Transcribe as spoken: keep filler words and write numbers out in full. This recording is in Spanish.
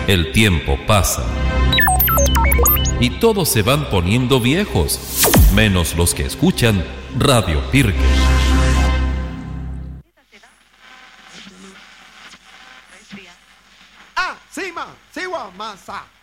El tiempo pasa y todos se van poniendo viejos, menos los que escuchan Radio Pirque. Ah, sí, ma, sí, wa, masa.